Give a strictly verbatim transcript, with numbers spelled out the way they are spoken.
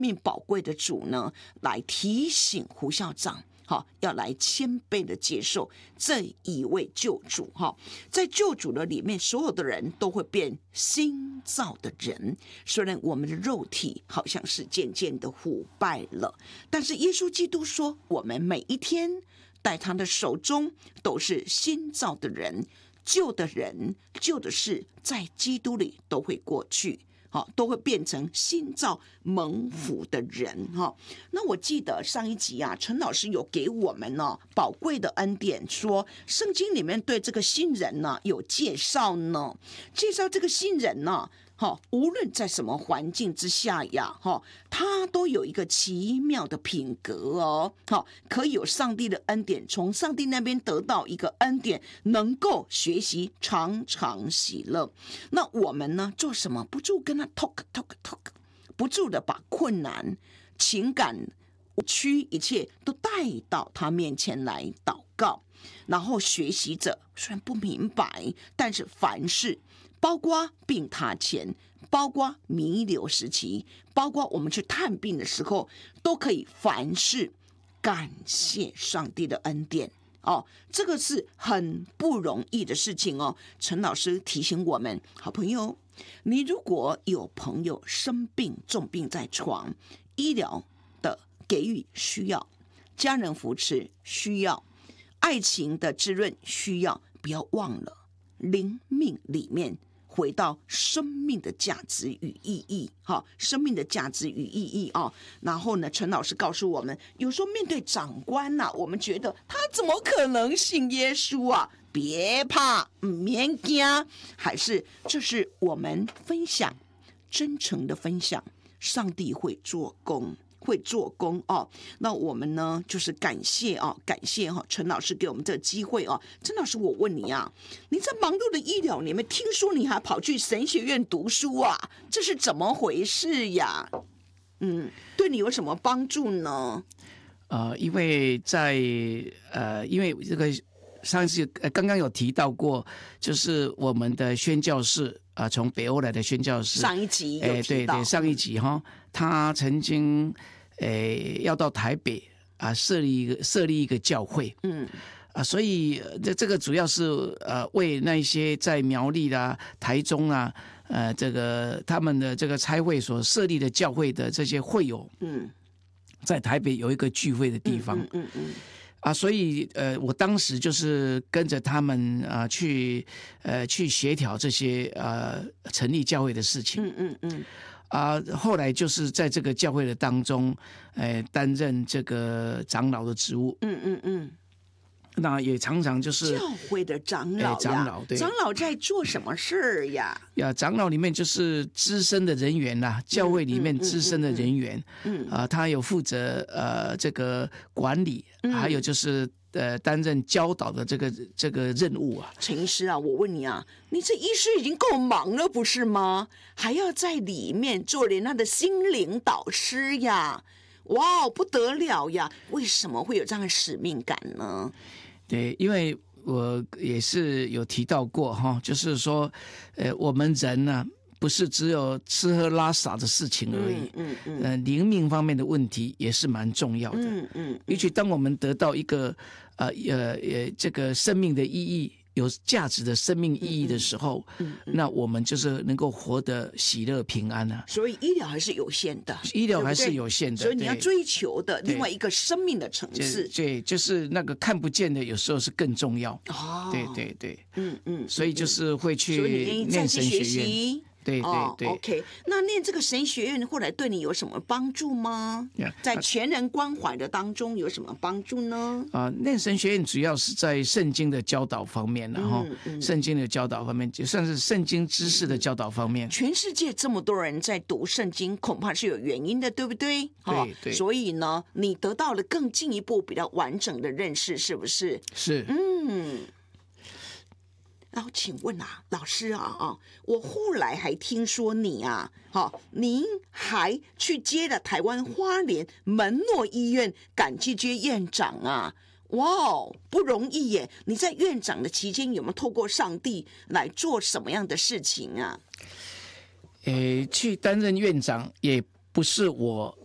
命宝贵的主呢，来提醒胡校长，好，要来谦卑的接受这一位救主。哈，在救主的里面，所有的人都会变新造的人。虽然我们的肉体好像是渐渐的腐败了，但是耶稣基督说，我们每一天在他的手中都是新造的人。旧的人、旧的事，在基督里都会过去，好，都会变成新造蒙福的人哈。那我记得上一集啊，陈老师有给我们呢、哦、宝贵的恩典，说圣经里面对这个新人呢有介绍呢，介绍这个新人呢。无论在什么环境之下呀，他都有一个奇妙的品格哦，可以有上帝的恩典，从上帝那边得到一个恩典，能够学习常常喜乐。那我们呢，做什么？不住跟他 talk talk talk， 不住的把困难、情感、委屈一切都带到他面前来祷告，然后学习着，虽然不明白，但是凡事。包括病榻前，包括弥留时期，包括我们去探病的时候，都可以凡事感谢上帝的恩典哦，这个是很不容易的事情哦。陈老师提醒我们，好朋友，你如果有朋友生病重病在床，医疗的给予需要，家人扶持需要，爱情的滋润需要，不要忘了灵命里面。回到生命的价值与意义，哈，生命的价值与意义啊。然后呢，陈老师告诉我们，有时候面对长官呐、啊，我们觉得他怎么可能信耶稣啊？别怕，免惊，还是这是我们分享，真诚的分享，上帝会做工。会做工哦，那我们呢就是感谢哦，感谢哈、哦、陈老师给我们这个机会哦。陈老师，我问你啊，你在忙碌的医疗里面，听说你还跑去神学院读书啊，这是怎么回事呀？嗯，对你有什么帮助呢？ 呃，因为在呃，因为这个上一次呃刚刚有提到过，就是我们的宣教士啊，从、呃、北欧来的宣教士， 上一集有提到， 呃、对对，上一集哈，他曾经呃要到台北啊设立一个设立一个教会，嗯。啊，所以这这个主要是呃为那些在苗栗啦、台中啦，呃，这个他们的这个差会所设立的教会的这些会友，嗯，在台北有一个聚会的地方，嗯嗯嗯，啊，所以呃，我当时就是跟着他们啊、呃、去呃去协调这些呃成立教会的事情，嗯嗯嗯。啊，后来就是在这个教会的当中，呃，担任这个长老的职务，嗯嗯嗯。那也常常就是教会的长老呀， 长老对， 长老在做什么事儿呀？ 呀，长老里面就是资深的人员啦，教会里面资深的人员，嗯啊、呃，他有负责呃这个管理，嗯、还有就是呃担任教导的这个这个任务啊。 陈医师啊，我问你啊，你这医师已经够忙了，不是吗？还要在里面做连他的心灵导师呀？哇，不得了呀！为什么会有这样的使命感呢？ 对，因为我也是有提到过哈，就是说，呃，我们人呢、啊，不是只有吃喝拉撒的事情而已，嗯嗯，呃，灵命方面的问题也是蛮重要的，嗯嗯，尤其当我们得到一个呃呃呃这个生命的意义。有价值的生命意义的时候，嗯嗯嗯、那我们就是能够活得喜乐平安啊。 所以医疗还是有限的， 医疗还是有限的， 所以你要追求的另外一个生命的层次， 对，就是那个看不见的，有时候是更重要。哦，对对对，嗯嗯，所以就是会去念神学院。对对对、 哦、，OK。那念这个神学院后来对你有什么帮助吗？ Yeah, 在全人关怀的当中有什么帮助呢？ 啊、呃，念神学院主要是在圣经的教导方面，然后圣经的教导方面，就算是圣经知识的教导方面。 全世界这么多人在读圣经，恐怕是有原因的，对不对？ 对对。 所以呢，你得到了更进一步、比较完整的认识，是不是？ 是。 嗯。然后请问啊，老师啊啊，我后来还听说你啊，好，您还去接了台湾花莲门诺医院感激接院长啊，哇哦，不容易耶！你在院长的期间有没有透过上帝来做什么样的事情啊？ 诶，去担任院长也不是我